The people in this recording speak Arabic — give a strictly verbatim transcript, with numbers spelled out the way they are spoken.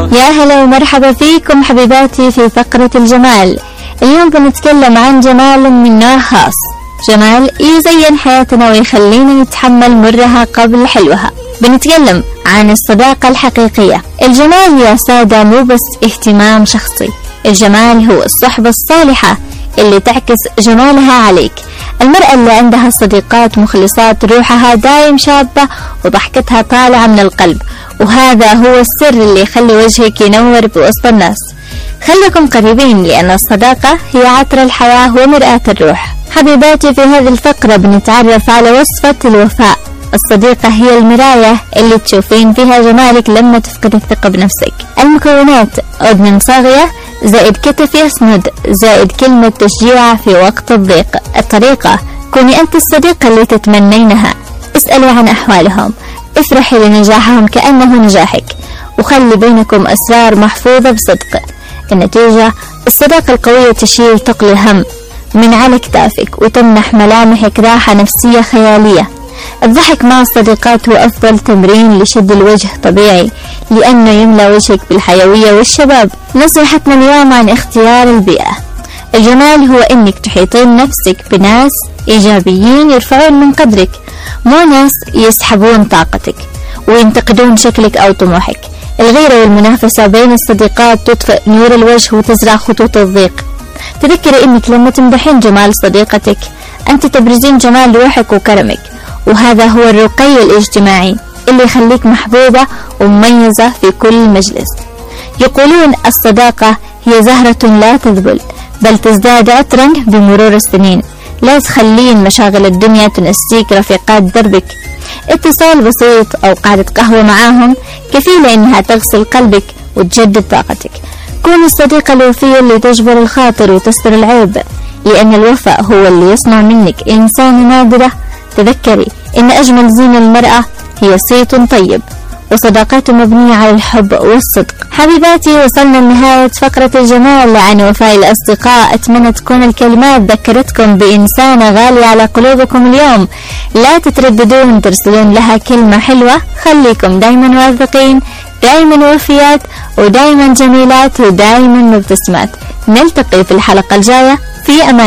يا هلا ومرحبا فيكم حبيباتي في فقرة الجمال. اليوم بنتكلم عن جمال من نوع خاص، جمال يزين حياتنا ويخلينا نتحمل مرها قبل حلوها. بنتكلم عن الصداقة الحقيقية. الجمال يا سادة مو بس اهتمام شخصي، الجمال هو الصحبة الصالحة اللي تعكس جمالها عليك. المرأة اللي عندها صديقات مخلصات روحها دايم شابة وضحكتها طالعة من القلب، وهذا هو السر اللي يخلي وجهك ينور بوسط الناس. خليكم قريبين لأن الصداقة هي عطر الحياة ومرآة الروح. حبيباتي في هذه الفقرة بنتعرف على وصفة الوفاء. الصديقة هي المراية اللي تشوفين فيها جمالك لما تفقد الثقة بنفسك. المكونات: أذن صاغية زائد كتف يسند زائد كلمة تشجيع في وقت الضيق. الطريقة: كوني أنت الصديقة اللي تتمنينها، اسألي عن أحوالهم، افرحي لنجاحهم كأنه نجاحك، وخلي بينكم أسرار محفوظة بصدق. النتيجة: الصداقة القوية تشيل ثقل الهم من على كتافك وتمنح ملامحك راحة نفسية خيالية. الضحك مع الصديقات هو أفضل تمرين لشد الوجه طبيعي، لأنه يملأ وجهك بالحيوية والشباب. نصيحتنا اليوم عن اختيار البيئة. الجمال هو إنك تحيطين نفسك بناس إيجابيين يرفعون من قدرك، مو ناس يسحبون طاقتك وينتقدون شكلك أو طموحك. الغيرة والمنافسة بين الصديقات تطفئ نور الوجه وتزرع خطوط الضيق. تذكري إنك لما تمدحين جمال صديقتك أنت تبرزين جمال روحك وكرمك، وهذا هو الرقي الاجتماعي اللي يخليك محبوبة ومميزة في كل مجلس. يقولون الصداقة هي زهرة لا تذبل بل تزداد عطرا بمرور السنين. لا تخلين مشاغل الدنيا تنسيك رفيقات دربك. اتصال بسيط أو قعدة قهوة معاهم كفيلة إنها تغسل قلبك وتجدد طاقتك. كوني الصديقة الوفية اللي تجبر الخاطر وتستر العيب، لأن الوفاء هو اللي يصنع منك إنسانة نادرة. تذكري إن أجمل زين المرأة هي صيت طيب، وصداقته مبنية على الحب والصدق. حبيباتي، وصلنا لنهاية فقرة الجمال عن وفاء الأصدقاء. أتمنى تكون الكلمات ذكرتكم بإنسانة غالية على قلوبكم اليوم. لا تترددون ترسلون لها كلمة حلوة. خليكم دايما واثقين، دايما وفيات، ودايما جميلات، ودايما مبتسمات. نلتقي في الحلقة الجاية. في أمان.